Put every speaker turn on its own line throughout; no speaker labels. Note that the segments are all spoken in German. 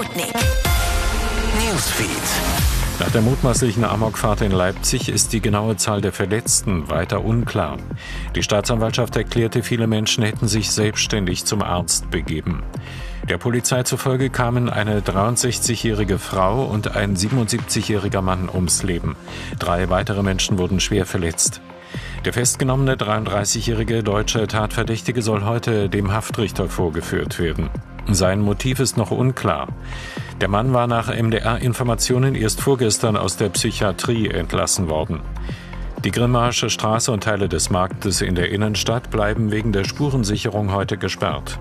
Sputnik
Newsfeed.
Nach der mutmaßlichen Amokfahrt in Leipzig ist die genaue Zahl der Verletzten weiter unklar. Die Staatsanwaltschaft erklärte, viele Menschen hätten sich selbstständig zum Arzt begeben. Der Polizei zufolge kamen eine 63-jährige Frau und ein 77-jähriger Mann ums Leben. 3 weitere Menschen wurden schwer verletzt. Der festgenommene 33-jährige deutsche Tatverdächtige soll heute dem Haftrichter vorgeführt werden. Sein Motiv ist noch unklar. Der Mann war nach MDR-Informationen erst vorgestern aus der Psychiatrie entlassen worden. Die Grimmaische Straße und Teile des Marktes in der Innenstadt bleiben wegen der Spurensicherung heute gesperrt.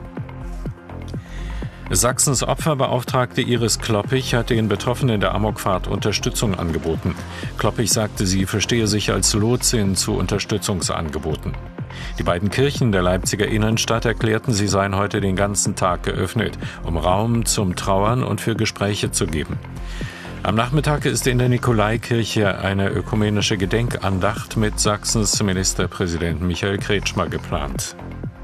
Sachsens Opferbeauftragte Iris Kloppich hat den Betroffenen der Amokfahrt Unterstützung angeboten. Kloppich sagte, sie verstehe sich als Lotsin zu Unterstützungsangeboten. Die beiden Kirchen der Leipziger Innenstadt erklärten, sie seien heute den ganzen Tag geöffnet, um Raum zum Trauern und für Gespräche zu geben. Am Nachmittag ist in der Nikolaikirche eine ökumenische Gedenkandacht mit Sachsens Ministerpräsident Michael Kretschmer geplant.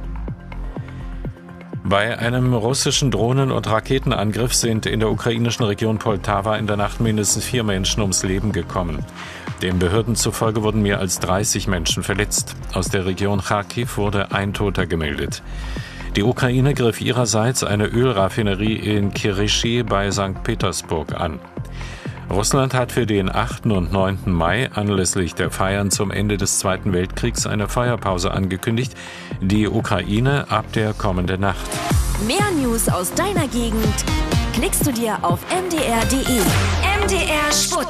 Bei einem russischen Drohnen- und Raketenangriff sind in der ukrainischen Region Poltawa in der Nacht mindestens 4 Menschen ums Leben gekommen. Den Behörden zufolge wurden mehr als 30 Menschen verletzt. Aus der Region Charkiw wurde ein Toter gemeldet. Die Ukraine griff ihrerseits eine Ölraffinerie in Kyryschy bei St. Petersburg an. Russland hat für den 8. und 9. Mai anlässlich der Feiern zum Ende des Zweiten Weltkriegs eine Feuerpause angekündigt. Die Ukraine ab der kommenden Nacht.
Mehr News aus deiner Gegend klickst du dir auf mdr.de. MDR Sputnik.